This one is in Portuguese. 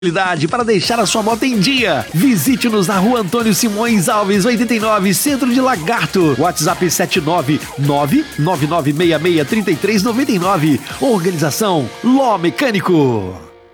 Para deixar a sua moto em dia. Visite-nos na rua Antônio Simões Alves, 89, Centro de Lagarto. WhatsApp 79999663399. Organização Ló Mecânico.